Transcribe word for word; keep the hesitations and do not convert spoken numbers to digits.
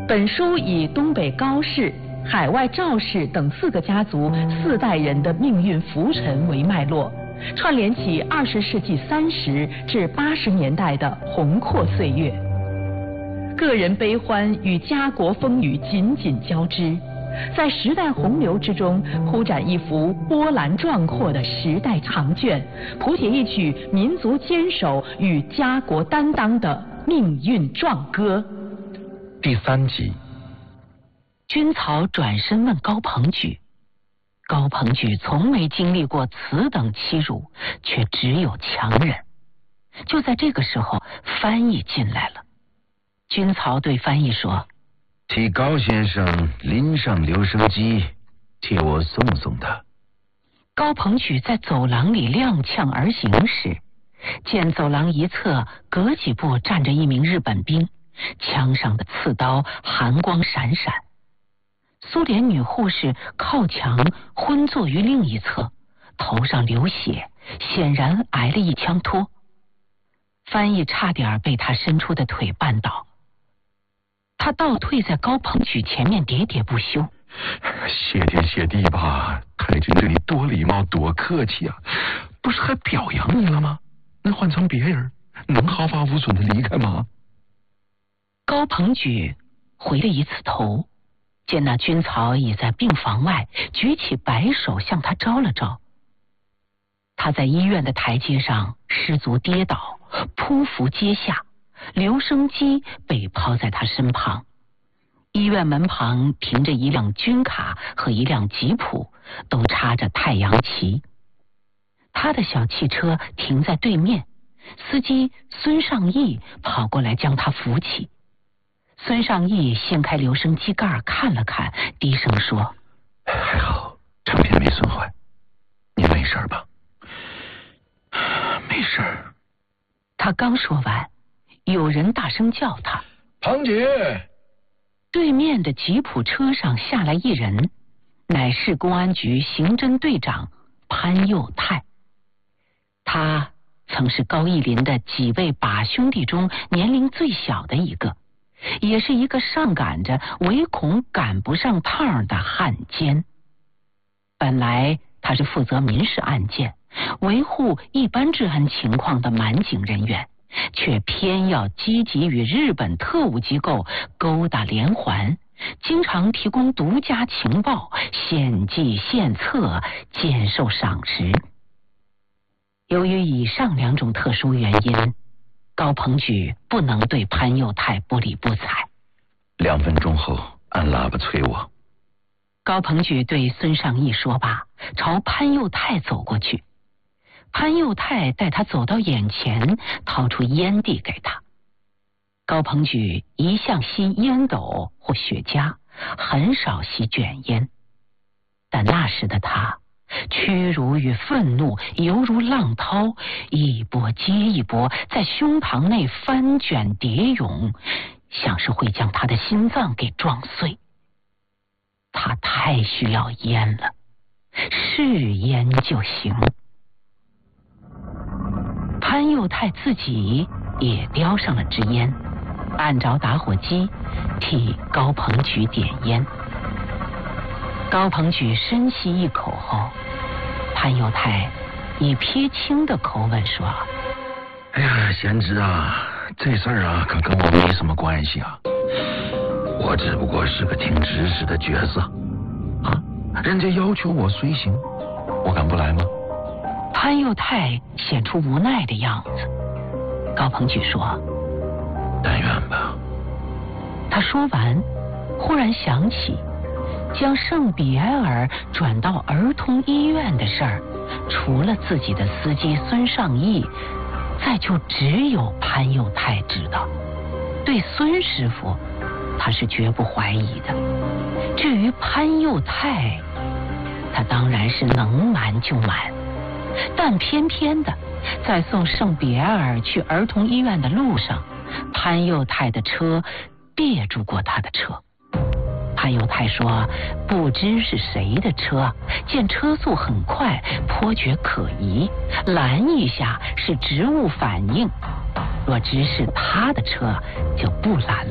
本书以东北高氏、海外赵氏等四个家族四代人的命运浮沉为脉络，串联起二十世纪三十至八十年代的宏阔岁月，个人悲欢与家国风雨紧紧交织，在时代洪流之中铺展一幅波澜壮阔的时代长卷，谱写一曲民族坚守与家国担当的命运壮歌。 第三集， 军曹转身问高鹏举，高鹏举从没经历过此等欺辱，却只有强忍。就在这个时候，翻译进来了。军曹对翻译说： 替高先生拎上留声机，替我送送他。 高鹏举在走廊里踉跄而行时，见走廊一侧隔几步站着一名日本兵，枪上的刺刀寒光闪闪。苏联女护士靠墙昏坐于另一侧，头上流血，显然挨了一枪托。翻译差点被他伸出的腿绊倒，他倒退在高鹏举前面喋喋不休： 谢天谢地吧，太君对你多礼貌多客气啊，不是还表扬你了吗？那换成别人能毫发无损的离开吗？ 高鹏举回了一次头，见那军曹已在病房外，举起白手向他招了招。他在医院的台阶上失足跌倒，匍匐阶下，留声机被抛在他身旁。医院门旁停着一辆军卡和一辆吉普，都插着太阳旗。他的小汽车停在对面，司机孙尚义跑过来将他扶起。孙尚义掀开留声机盖看了看，低声说： 还好唱片没损坏，你没事吧？没事。 他刚说完，有人大声叫他： 庞姐！ 对面的吉普车上下来一人，乃市公安局刑侦队长潘佑泰。他曾是高义林的几位把兄弟中年龄最小的一个，也是一个上赶着唯恐赶不上趟的汉奸。本来他是负责民事案件，维护一般治安情况的满警人员，却偏要积极与日本特务机构勾搭连环，经常提供独家情报，献计献策，兼受赏识。由于以上两种特殊原因，高鹏举不能对潘佑泰不理不睬。 两分钟后按喇叭催我。 高鹏举对孙尚义说罢，朝潘佑泰走过去。潘佑泰带他走到眼前，掏出烟递给他。高鹏举一向吸烟斗或雪茄，很少吸卷烟，但那时的他屈辱与愤怒犹如浪涛，一波接一波在胸膛内翻卷叠涌，像是会将他的心脏给撞碎。他太需要烟了，是烟就行。潘佑泰自己也叼上了支烟，按着打火机替高鹏举点烟。高鹏举深吸一口后，潘佑泰以撇清的口吻说： 哎呀，贤侄啊，这事儿啊可跟我没什么关系啊，我只不过是个听指使的角色啊，人家要求我随行，我敢不来吗？ 潘佑泰显出无奈的样子。高鹏举说： 但愿吧。 他说完，忽然想起将圣比埃尔转到儿童医院的事儿，除了自己的司机孙尚义，再就只有潘佑泰知道。对孙师傅，他是绝不怀疑的。至于潘佑泰，他当然是能瞒就瞒。但偏偏的，在送圣比埃尔去儿童医院的路上，潘佑泰的车别住过他的车。潘佑泰说不知是谁的车，见车速很快，颇觉可疑，拦一下是职务反应，若知是他的车就不拦